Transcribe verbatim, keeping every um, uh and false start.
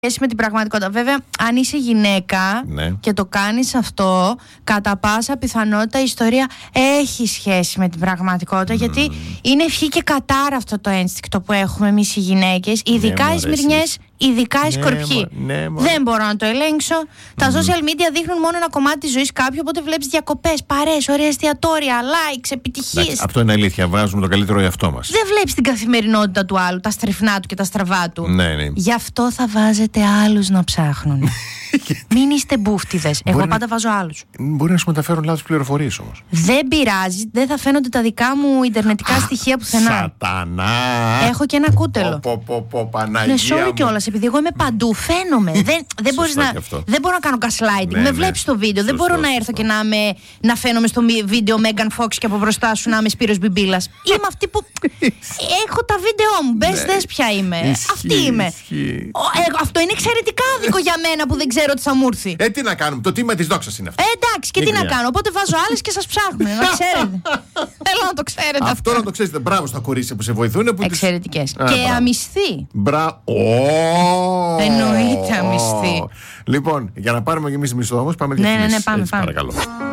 με την πραγματικότητα. Βέβαια, αν είσαι γυναίκα ναι. και το κάνεις αυτό, κατά πάσα πιθανότητα η ιστορία έχει σχέση με την πραγματικότητα. Mm. Γιατί είναι ευχή και κατάρα αυτό το ένστικτο που έχουμε εμείς οι γυναίκες, ειδικά ναι, οι Σμυρνιές, ειδικά οι Σκορπιοί. Ναι, ναι, δεν μπορώ να το ελέγξω. Mm. Τα social media δείχνουν μόνο ένα κομμάτι της ζωής κάποιου, οπότε βλέπεις διακοπές, παρέες, ωραία εστιατόρια, likes, επιτυχίες. Αυτό είναι αλήθεια. Βάζουμε το καλύτερο εαυτό μας. Δεν βλέπεις την καθημερινότητα του άλλου, τα στριφνά του και τα στραβά του. Ναι, ναι. Γι' αυτό θα βάζετε άλλους να ψάχνουν. Μην είστε μπούφτιδες. Εγώ πάντα βάζω άλλους. Μπορεί να σου μεταφέρουν λάθος πληροφορίες όμως. Δεν πειράζει, δεν θα φαίνονται τα δικά μου ιντερνετικά στοιχεία πουθενά. Σατανά! Έχω και ένα κούτελο. Πω, πω, πω, Παναγία. Ναι, sorry κιόλας, επειδή εγώ είμαι παντού. Φαίνομαι. δεν, δεν, μπορείς να, δεν μπορώ να κάνω gaslighting. Ναι, με ναι. βλέπεις στο βίντεο. Σωστό, δεν μπορώ σωστό. να έρθω και να, με, να φαίνομαι στο βίντεο Megan Fox και από μπροστά σου να είμαι Σπύρος Μπιμπίλας. Είμαι αυτή που. Έχω τα βίντεο μου. Μπες, δες ποια είμαι. Ισχύει, αυτή είμαι. Ισχύει. Ο, ε, αυτό είναι εξαιρετικά άδικο για μένα που δεν ξέρω τι θα μου έρθει. Ε, τι να κάνουμε, το τίμα της δόξας είναι αυτό. Ε, εντάξει, και τι να κάνω. Οπότε βάζω άλλες και σας ψάχνουν. Να ξέρετε. Θέλω να το ξέρετε. Αυτό να το ξέρετε. Μπράβο στα κορίτσια που σε βοηθούν. Εξαιρετικές. Τις... Και αμυστή. Μπράβο. Εννοείται αμυστή. Λοιπόν, για να πάρουμε και εμείς μισθό όμως, πάμε ναι, διαφημίσεις. ναι, ναι, πάμε, Έτσι, πάμε. παρακαλώ.